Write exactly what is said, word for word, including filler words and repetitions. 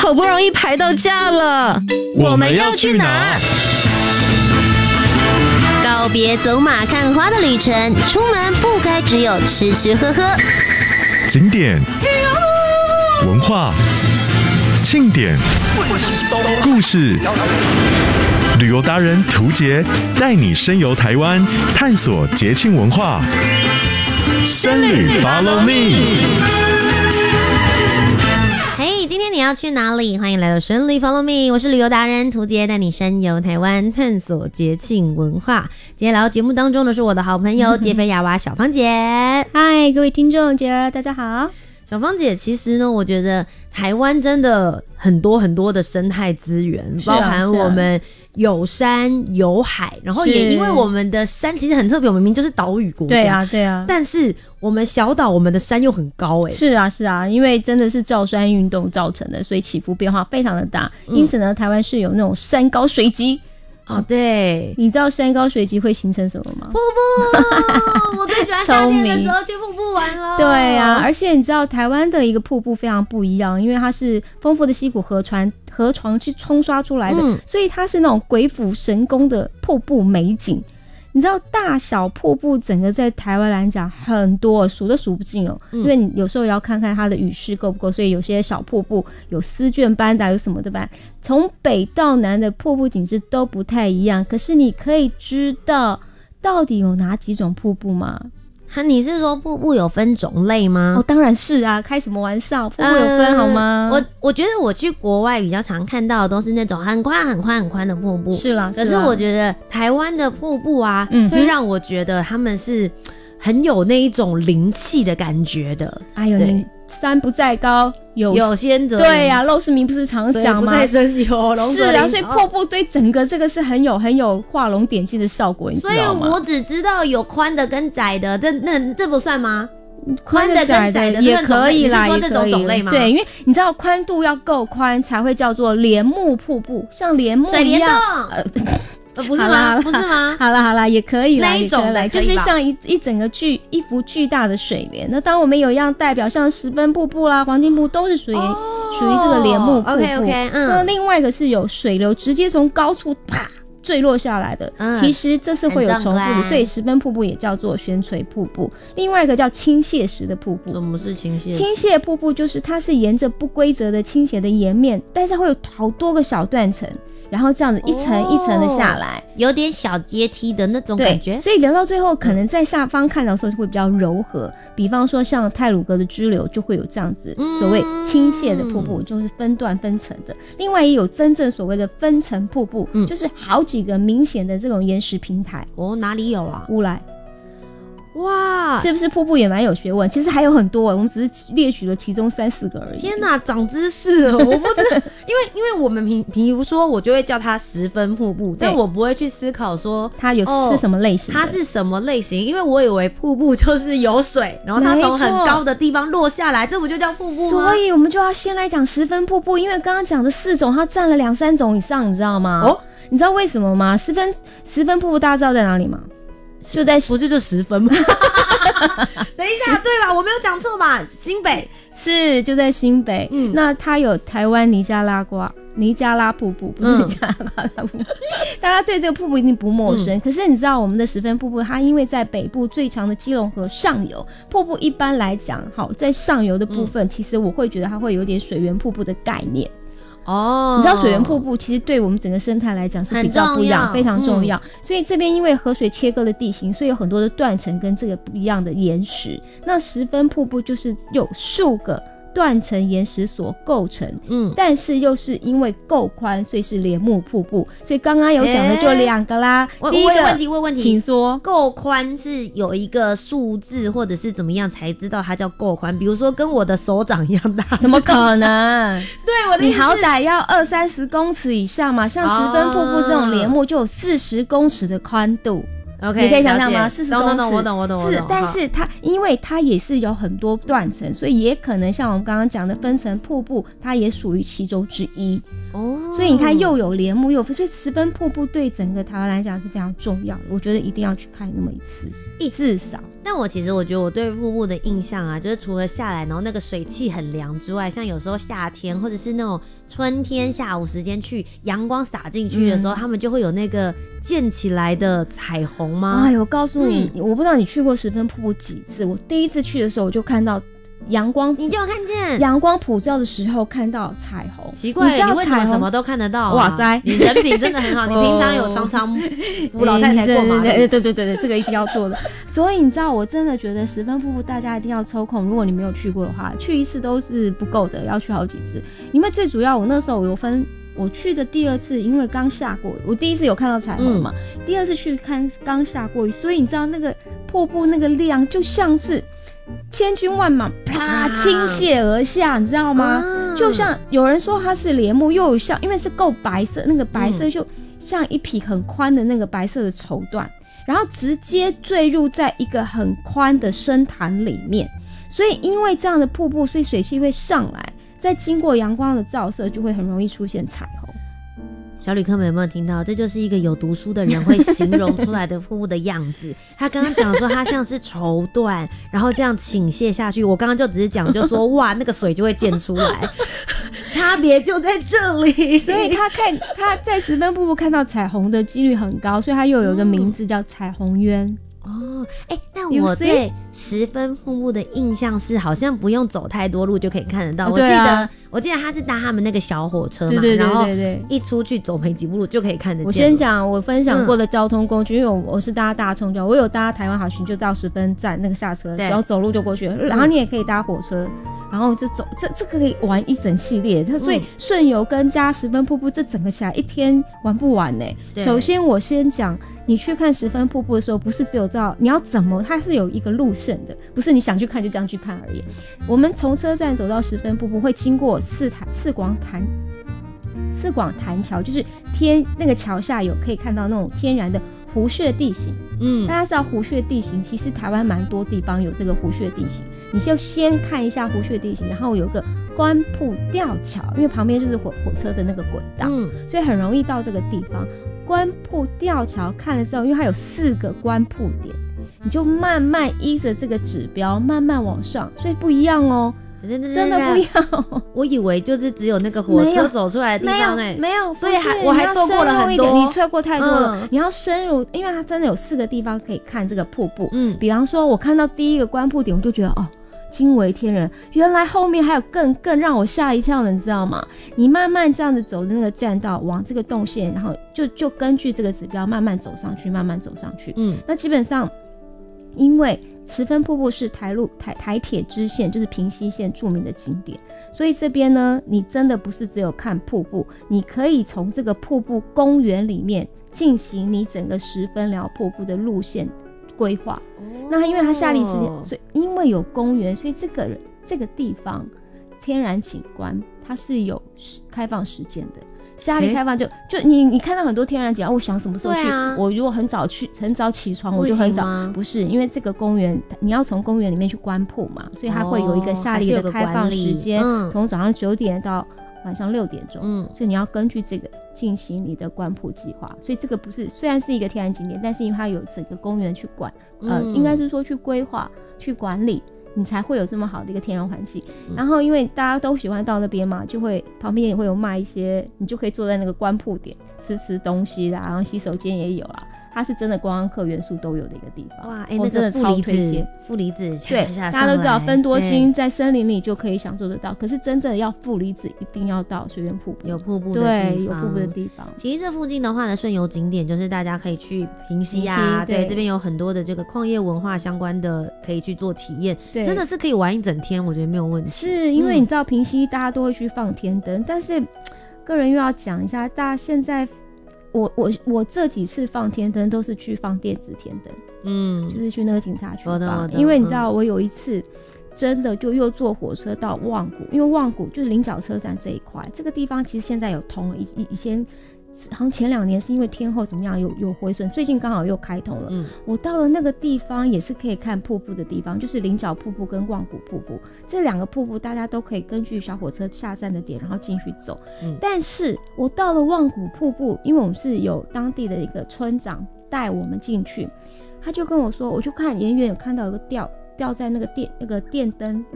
好不容易排到假了， 我们要去哪？ 告别走马看花的旅程，出门不该只有吃吃喝喝。 景点、文化、庆典、故事，旅游达人涂杰带你深游台湾，探索节庆文化。深旅 Follow Me。 嘿，今天你要去哪里？欢迎来到深旅 Follow Me， 我是旅游达人涂杰，带你深游台湾，探索节庆文化。今天来到节目当中的是我的好朋友杰菲亚娃小芳姐。 嗨，各位听众杰儿，大家好。 小芳姐，其实呢，我觉得台湾真的很多很多的生态资源， 是啊、 包含我们有山有海，然后也因为我们的山其实很特别，我们明明就是岛屿国家， 对啊对啊， 但是我们小岛，我们的山又很高哎、欸。 是啊是啊，因为真的是造山运动造成的，所以起伏变化非常的大。嗯、因此呢，台湾是有那种山高水急。 哦，对， 你知道山高水急会形成什么吗？ 瀑布，我最喜欢夏天的时候去瀑布玩了。 对啊，而且你知道台湾的一个瀑布非常不一样，因为它是丰富的溪谷河川河床去冲刷出来的、嗯，所以它是那种鬼斧神工的瀑布美景。你知道大小瀑布整个在台湾来讲很多，数都数不尽哦、嗯。因为你有时候也要看看它的雨势够不够，所以有些小瀑布有丝卷般的，有什么的吧。从北到南的瀑布景致都不太一样，可是你可以知道到底有哪几种瀑布吗？ 哈，你是说瀑布有分种类吗？ 哦，当然是啊，开什么玩笑？瀑布有分、呃、好吗？ 我我觉得我去国外比较常看到的都是那种很宽很宽很宽的瀑布， 是啦。 可是我觉得台湾的瀑布啊， 嗯、 会让我觉得他们是很有那一种灵气的感觉的。 哎呦，你山不在高，有有仙则对呀、啊，陋室铭不是常讲吗？ 不在深有龙是啊，所以瀑布对整个这个是很有很有画龙点睛的效果，你知道吗？ 所以我只知道有宽的跟窄的，这那这不算吗？ 宽的跟窄的也可以啦， 你是说这种种类吗？ 对，因为你知道宽度要够宽才会叫做帘幕瀑布，像帘幕一样。 水帘洞。呃，不是吗？不是吗？ 好啦好啦，也可以啦， 那一种的就是像一一整个巨一幅巨大的水帘。那当我们有一样代表，像十分瀑布啦、黄金瀑布都是属于属于这个帘幕瀑布。 OK OK， 嗯。 那另外一个是有水流直接从高处啪坠落下来的，嗯、其实这是会有重复的，所以十分瀑布也叫做悬垂瀑布。另外一个叫倾泻式的瀑布。 什么是倾泻？ 倾泻瀑布就是它是沿着不规则的倾斜的岩面，但是会有好多个小断层。然后这样子一层一层的下来、哦， 有点小阶梯的那种感觉。 所以流到最后，可能在下方看到的时候会比较柔和。比方说像太鲁阁的支流就会有这样子、嗯、所谓倾泻的瀑布，就是分段分层的。另外也有真正所谓的分层瀑布、嗯，就是好几个明显的这种岩石平台。 哦，哪里有啊？ 乌来。 哇， 是不是瀑布也蛮有学问？其实还有很多，我们只是列举了其中三四个而已。 天哪，长知识了！我不知道，因为因为我们平比如说，我就会叫它十分瀑布，但我不会去思考说它有、哦、是什么类型的， 它是什么类型？因为我以为瀑布就是有水，然后它从很高的地方落下来，这不就叫瀑布吗？ 所以我们就要先来讲十分瀑布，因为刚刚讲的四种，它占了两三种以上，你知道吗？哦，你知道为什么吗？十分十分瀑布大家知道在哪里吗？就在不是就十分吗？等一下，对吧？我没有讲错吧？新北是就在新北。嗯，那它有台湾尼加拉瓜尼加拉瀑布，不是尼加拉瀑布。嗯、大家对这个瀑布一定不陌生、嗯。可是你知道我们的十分瀑布，它因为在北部最长的基隆河上游，瀑布一般来讲，好在上游的部分、嗯，其实我会觉得它会有点水源瀑布的概念。哦，你知道水源瀑布其实对我们整个生态来讲是比较不一样，非常重要、嗯、所以这边因为河水切割的地形，所以有很多的断层跟这个不一样的岩石。那十分瀑布就是有数个断层岩石所构成，嗯，但是又是因为够宽，所以是帘幕瀑布。所以刚刚有讲的就两个啦。欸、第一个问题问问题， 请说。 够宽是有一个数字或者是怎么样才知道它叫够宽？比如说跟我的手掌一样大， 怎么可能？ 对，我的意思是你好歹要二三十公尺以上嘛，像十分瀑布这种帘幕就有四十公尺的宽度。 OK， 你可以想象吗？四十公尺， 我懂，我懂，我懂， 是，但是它因为它也是有很多断层，所以也可能像我们刚刚讲的分层瀑布，它也属于其中之一。哦， 所以你看又有帘幕又有，所以石分瀑布对整个台湾来讲是非常重要的，我觉得一定要去看那么一次，一至少。 但我其实我觉得我对瀑布的印象啊，就是除了下来然后那个水汽很凉之外，像有时候夏天或者是那种春天下午时间去，阳光洒进去的时候、嗯、他们就会有那个溅起来的彩虹吗？ 哎，我告诉你、嗯、我不知道你去过石分瀑布几次，我第一次去的时候我就看到阳光， 你就有看见阳光普照的时候看到彩虹。 奇怪，你, 你为什么什么都看得到、啊？ 哇塞， 你人品真的很好。你平常有常常扶老太太过马路？ 对对对对对，这个一定要做的。所以你知道，我真的觉得石分瀑布大家一定要抽空，如果你没有去过的话，去一次都是不够的，要去好几次。因为最主要，我那时候有分。我去的第二次，因为刚下过雨，我第一次有看到彩虹嘛，嗯、第二次去看刚下过雨，所以你知道那个瀑布那个量就像是千军万马啪倾泻而下，你知道吗？啊、就像有人说它是帘幕，又有像因为是够白色，那个白色就像一匹很宽的那个白色的绸缎，然后直接坠入在一个很宽的深潭里面，所以因为这样的瀑布，所以水汽会上来。在经过阳光的照射，就会很容易出现彩虹。 小旅客们有没有听到？这就是一个有读书的人会形容出来的瀑布的样子。他刚刚讲说它像是绸缎，然后这样倾泻下去。我刚刚就只是讲，就说哇，那个水就会溅出来，差别就在这里。 所以他看他在石分瀑布看到彩虹的几率很高，所以他又有一个名字叫彩虹渊。 哦，哎、欸，但我对石分瀑布的印象是，好像不用走太多路就可以看得到。 哦、 我记得， 啊、 我记得他是搭他们那个小火车嘛， 对对对对对， 然后一出去走没几步路就可以看得见。 我先讲我分享过的交通工具，嗯、因为我我是搭大众交，我有搭台湾好行，就到石分站那个下车，然后走路就过去了。然后你也可以搭火车。然后就走，这这个可以玩一整系列，它所以顺游跟加石分瀑布这整个起来一天玩不完呢。首先我先讲，你去看石分瀑布的时候，不是只有照你要怎么，它是有一个路线的，不是你想去看就这样去看而已。我们从车站走到石分瀑布，会经过四潭四广潭四广潭桥，就是天那个桥下有可以看到那种天然的湖穴地形。嗯，大家知道湖穴地形，其实台湾蛮多地方有这个湖穴地形。你就先看一下湖穴地形，然后有个关瀑吊桥，因为旁边就是火火车的那个轨道，嗯，所以很容易到这个地方。关瀑吊桥看了之后，因为它有四个关瀑点，你就慢慢依着这个指标慢慢往上，所以不一样哦。真的不一样、哦， 我以为就是只有那个火车走出来的地方哎、欸， 没有， 所以还我还错过了很多， 你错过太多了、嗯。你要深入，因为它真的有四个地方可以看这个瀑布。嗯，比方说，我看到第一个关瀑点，我就觉得哦，惊为天人，原来后面还有更更让我吓一跳的，你知道吗？你慢慢这样子走的那个栈道，往这个动线，然后就就根据这个指标慢慢走上去，慢慢走上去。嗯，那基本上因为石分瀑布是台路台台铁支线，就是平溪线著名的景点，所以这边呢，你真的不是只有看瀑布，你可以从这个瀑布公园里面进行你整个十分寮瀑布的路线规划。哦、那因为它下历时间，所以因为有公园，所以这个这个地方天然景观它是有开放时间的。夏令开放就、欸、就你你看到很多天然景观，我想什么时候去、啊、我如果很早去很早起床我就很早，不是因为这个公园你要从公园里面去观瀑嘛，所以它会有一个夏令的开放时间，从、嗯、早上九点到晚上六点钟，嗯，所以你要根据这个进行你的观瀑计划。所以这个不是虽然是一个天然景点，但是因为它有整个公园去管，呃，嗯、应该是说去规划去管理，你才会有这么好的一个天然环境、嗯、然后因为大家都喜欢到那边嘛，就会旁边也会有卖一些，你就可以坐在那个观瀑点吃吃东西啦，然后洗手间也有啦，它是真的观光客元素都有的一个地方。哇，哎、欸，那真的超推荐。负离子，对，大家都知道芬多精在森林里就可以享受得到，可是真正要负离子一定要到水源瀑布， 有瀑布的地方， 对，有瀑布的地方。 其实这附近的话呢，顺游景点就是大家可以去平溪啊，对，对，这边有很多的这个矿业文化相关的可以去做体验，对，真的是可以玩一整天，我觉得没有问题。 是因为你知道平溪大家都会去放天灯、嗯，但是个人又要讲一下，大家现在。我我我这几次放天灯都是去放电子天灯，嗯，就是去那个警察局放，因为你知道我有一次真的就又坐火车到望谷，因为望谷就是菱角车站这一块，这个地方其实现在有通了，以以前好像前两年是因为天候怎么样有有回损，最近刚好又开通了。嗯，我到了那个地方也是可以看瀑布的地方，就是菱角瀑布跟望古瀑布这两个瀑布，大家都可以根据小火车下站的点然后进去走。嗯，但是我到了望古瀑布，因为我们是有当地的一个村长带我们进去，他就跟我说，我就看远远有看到有个吊吊在那个电那个电灯